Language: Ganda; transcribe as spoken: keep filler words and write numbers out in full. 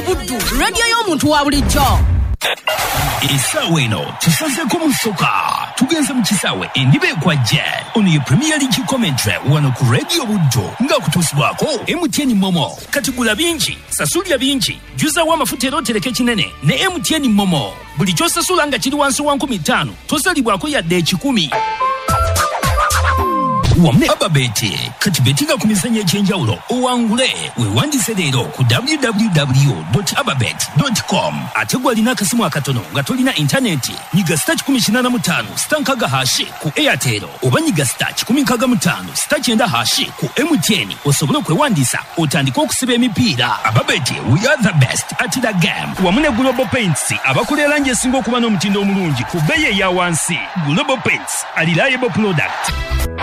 Buddu, radio y'omuntu wa bulijjo. Esawe eno tusazeko mu soka tugenze mu kisawe endiba ekwajje ono ye Premier League commentary wano ku Radio Buddu nga kutusibwako M T N Momo kati gula bingi sasulya bingi juza wa mafuta erotereke kinene ne M T N Momo buli kyosasula nga kiri wansi wa nkumi ttaano tosalibwako yadde ekikumi wamne ababeti kati betinga ku mizannyo ekyenjawulo owangule weewandise leero ku w w w dot ababet dot com ate gwalina akasimu akatono nga tolina intaneti nyiga star kikumi kinaana mu ttaano star nkaga hashi ku Airtel oba nyiga star kikumi nkaga mu ttaano star kyenda hashi ku M T N osobole okwewandiisa otandika okusiba emipiira. Ababeti, we are the best at the game. Wamune Global Paints abakola erangi esinga okuba n'omutindo omulungi ku bbeeyi eya wansi. Global Paints, a reliable product.